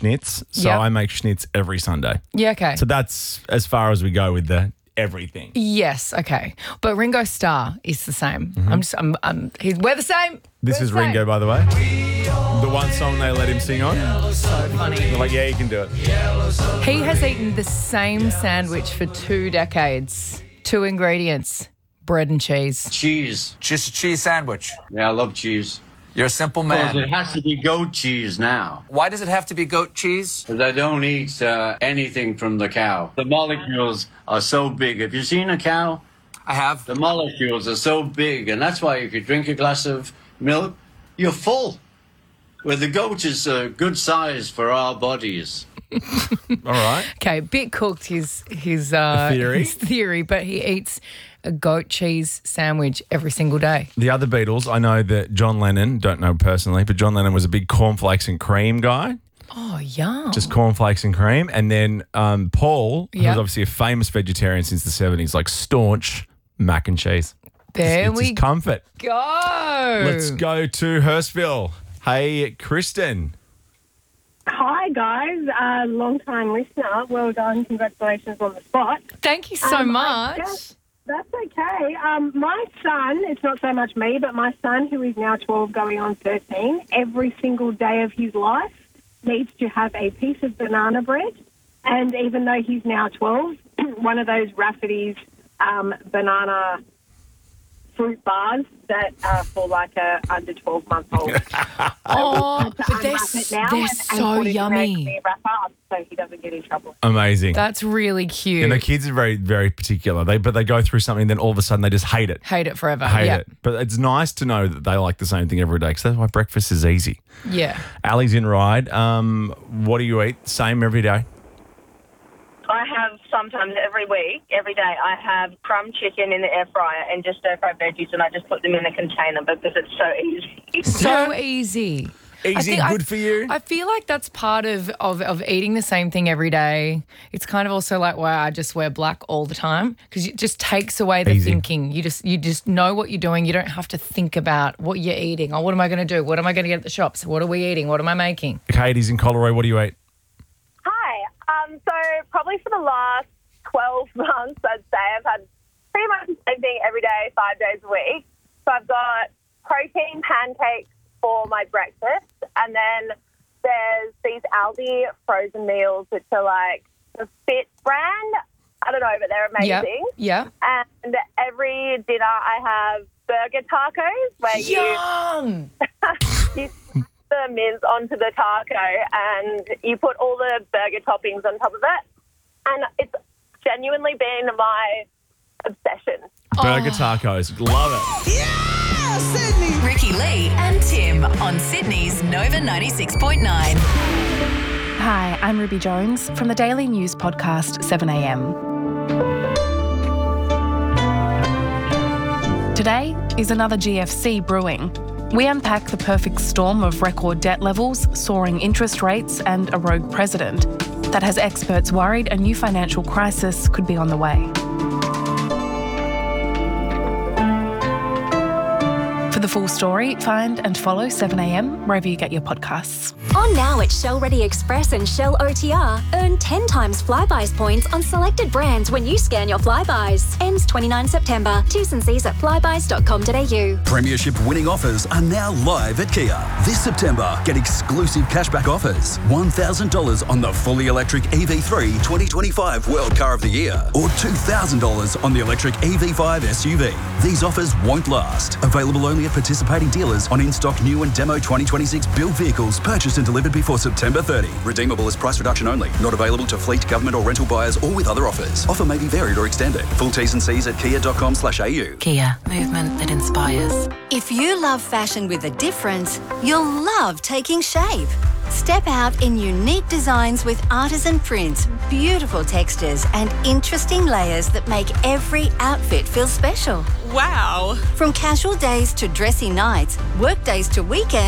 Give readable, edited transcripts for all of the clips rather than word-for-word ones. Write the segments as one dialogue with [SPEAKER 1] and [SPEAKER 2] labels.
[SPEAKER 1] schnitz. So
[SPEAKER 2] Yep.
[SPEAKER 1] I make schnitz every Sunday.
[SPEAKER 2] Yeah, okay.
[SPEAKER 1] So that's as far as we go with the everything.
[SPEAKER 2] Yes, okay. But Ringo Starr is the same. We're the same.
[SPEAKER 1] This
[SPEAKER 2] We're
[SPEAKER 1] is
[SPEAKER 2] the same.
[SPEAKER 1] Ringo, by the way. The one song they let him sing on.
[SPEAKER 2] So funny.
[SPEAKER 1] They're like, yeah, you can do it.
[SPEAKER 2] He has eaten the same sandwich for 2 decades. 2 ingredients, bread and cheese.
[SPEAKER 3] Cheese.
[SPEAKER 4] Just a cheese sandwich.
[SPEAKER 3] Yeah, I love cheese.
[SPEAKER 4] You're a simple
[SPEAKER 3] Because
[SPEAKER 4] man.
[SPEAKER 3] it has to be goat cheese now.
[SPEAKER 4] Why does it have to be goat cheese?
[SPEAKER 3] Because I don't eat anything from the cow. The molecules are so big. Have you seen a cow?
[SPEAKER 4] I have.
[SPEAKER 3] The molecules are so big, and that's why if you drink a glass of milk, you're full. Where the goat is a good size for our bodies.
[SPEAKER 1] All right.
[SPEAKER 2] Okay, bit cooked his
[SPEAKER 1] theory?
[SPEAKER 2] his theory, but he eats a goat cheese sandwich every single day.
[SPEAKER 1] The other Beatles, I know that John Lennon, don't know personally, but John Lennon was a big cornflakes and cream guy.
[SPEAKER 2] Oh, yum.
[SPEAKER 1] Just cornflakes and cream. And then Paul,
[SPEAKER 2] Yep.
[SPEAKER 1] who's obviously a famous vegetarian since the 70s, like staunch mac and cheese.
[SPEAKER 2] There
[SPEAKER 1] It's
[SPEAKER 2] we
[SPEAKER 1] his comfort.
[SPEAKER 2] go.
[SPEAKER 1] Let's go to Hurstville. Hey, Kristen.
[SPEAKER 5] Hi, guys. Long-time listener. Well done. Congratulations on the spot.
[SPEAKER 2] Thank you so much.
[SPEAKER 5] That's okay. My son, it's not so much me, but my son, who is now 12 going on 13, every single day of his life needs to have a piece of banana bread. And even though he's now 12, one of those Rafferty's banana fruit bars that are for like a under 12-month-old.
[SPEAKER 2] Oh, but they're
[SPEAKER 5] and
[SPEAKER 2] so
[SPEAKER 5] put it in a
[SPEAKER 2] yummy.
[SPEAKER 5] clear wrapper so he doesn't get in trouble.
[SPEAKER 1] Amazing.
[SPEAKER 2] That's really cute.
[SPEAKER 1] And the kids are very, very particular. But they go through something, then all of a sudden they just hate it.
[SPEAKER 2] Hate it forever.
[SPEAKER 1] Hate
[SPEAKER 2] yeah.
[SPEAKER 1] it. But it's nice to know that they like the same thing every day because that's why breakfast is easy.
[SPEAKER 2] Yeah.
[SPEAKER 1] Ali's in Ryde. What do you eat? Same every day?
[SPEAKER 6] I have sometimes every week, every day, I have crumb chicken in the air fryer and just stir-fried veggies, and I just put them in a container because it's so easy.
[SPEAKER 2] So easy.
[SPEAKER 1] Easy, good for you.
[SPEAKER 2] I feel like that's part of eating the same thing every day. It's kind of also like why I just wear black all the time because it just takes away the
[SPEAKER 1] Easy.
[SPEAKER 2] thinking. You just know what you're doing. You don't have to think about what you're eating. Oh, what am I going to do? What am I going to get at the shops? What are we eating? What am I making?
[SPEAKER 1] Katie's in Colorado. What do you eat?
[SPEAKER 6] Hi. So probably for the last 12 months, I'd say I've had pretty much the same thing every day, 5 days a week. So I've got protein pancakes for my breakfast, and then there's these Aldi frozen meals, which are like the Fit brand. I don't know, but they're amazing.
[SPEAKER 2] Yeah.
[SPEAKER 6] And every dinner I have burger tacos where
[SPEAKER 2] Yum.
[SPEAKER 6] you slap the mince onto the taco and you put all the burger toppings on top of it. And it's genuinely been my obsession.
[SPEAKER 1] Burger tacos. Love it.
[SPEAKER 7] Ricky Lee and Tim on Sydney's Nova 96.9.
[SPEAKER 8] Hi, I'm Ruby Jones from the daily news podcast 7am. Today is another GFC brewing. We unpack the perfect storm of record debt levels, soaring interest rates and a rogue president that has experts worried a new financial crisis could be on the way. For the full story, find and follow 7am wherever you get your podcasts.
[SPEAKER 9] On now at Shell Ready Express and Shell OTR, earn 10 times Flybuys points on selected brands when you scan your Flybuys. Ends 29 September. T's and C's at flybuys.com.au.
[SPEAKER 10] Premiership winning offers are now live at Kia. This September, get exclusive cashback offers. $1,000 on the fully electric EV3 2025 World Car of the Year, or $2,000 on the electric EV5 SUV. These offers won't last. Available only at participating dealers on in-stock new and demo 2026 built vehicles purchased and delivered before September 30. Redeemable as price reduction only. Not available to fleet, government or rental buyers or with other offers. Offer may be varied or extended. Full T's and C's at kia.com/au.
[SPEAKER 7] Kia, movement that inspires.
[SPEAKER 9] If you love fashion with a difference, you'll love taking shape. Step out in unique designs with artisan prints, beautiful textures and interesting layers that make every outfit feel special.
[SPEAKER 7] Wow.
[SPEAKER 9] From casual days to dressy nights, work days to weekends,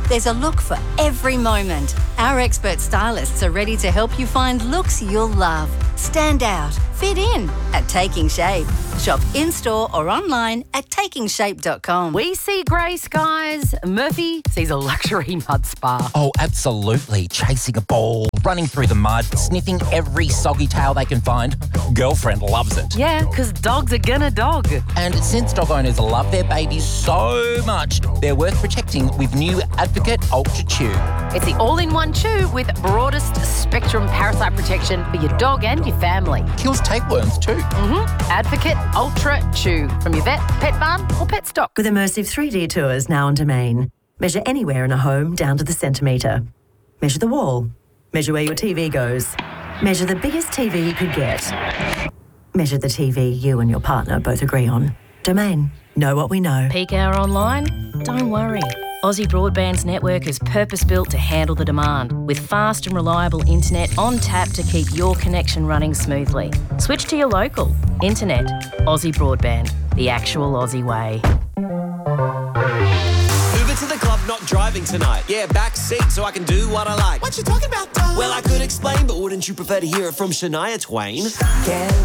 [SPEAKER 9] There's a look for every moment. Our expert stylists are ready to help you find looks you'll love. Stand out, fit in at Taking Shape. Shop in-store or online at takingshape.com.
[SPEAKER 11] We see grey skies. Murphy sees a luxury mud spa.
[SPEAKER 12] Oh, absolutely. Chasing a ball, running through the mud, sniffing every soggy tail they can find. Girlfriend loves it.
[SPEAKER 11] Yeah, because dogs are gonna dog.
[SPEAKER 12] And since dog owners love their babies so much, they're worth protecting with new Advocate Ultra Chew.
[SPEAKER 11] It's the all-in-one chew with broadest spectrum parasite protection for your dog and your family.
[SPEAKER 12] Kills tapeworms too.
[SPEAKER 11] Advocate Ultra Chew from your vet, pet barn or pet stock.
[SPEAKER 13] With immersive 3D tours now on Domain. Measure anywhere in a home down to the centimetre. Measure the wall. Measure where your TV goes. Measure the biggest TV you could get. Measure the TV you and your partner both agree on. Domain. Know what we know.
[SPEAKER 14] Peak hour online? Don't worry. Aussie Broadband's network is purpose-built to handle the demand, with fast and reliable internet on tap to keep your connection running smoothly. Switch to your local. Internet. Aussie Broadband. The actual Aussie way.
[SPEAKER 15] Uber to the club, not driving tonight. Yeah, back seat so I can do what I like. What you talking about, dog? Well, I could explain, but wouldn't you prefer to hear it from Shania Twain? Yeah.